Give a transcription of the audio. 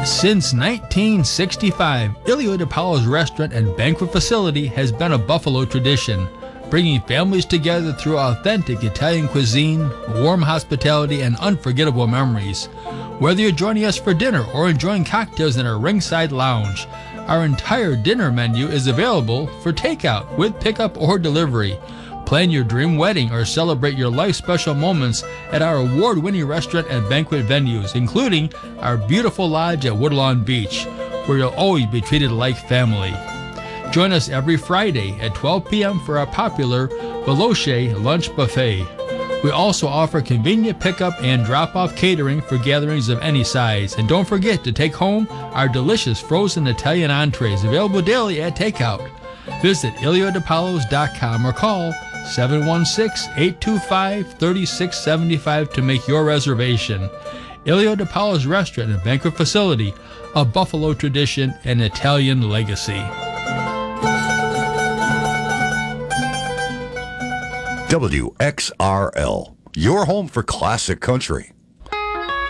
Since 1965, Ilio DiPaolo's restaurant and banquet facility has been a Buffalo tradition, bringing families together through authentic Italian cuisine, warm hospitality, and unforgettable memories. Whether you're joining us for dinner or enjoying cocktails in our ringside lounge, our entire dinner menu is available for takeout with pickup or delivery. Plan your dream wedding or celebrate your life special moments at our award-winning restaurant and banquet venues, including our beautiful lodge at Woodlawn Beach, where you'll always be treated like family. Join us every Friday at 12 p.m. for our popular Veloce lunch buffet. We also offer convenient pickup and drop-off catering for gatherings of any size. And don't forget to take home our delicious frozen Italian entrees, available daily at takeout. Visit IlioDiPaolos.com or call 716-825-3675 to make your reservation. Ilio DiPaolo's Restaurant and Banquet Facility, a Buffalo tradition and Italian legacy. WXRL, your home for classic country.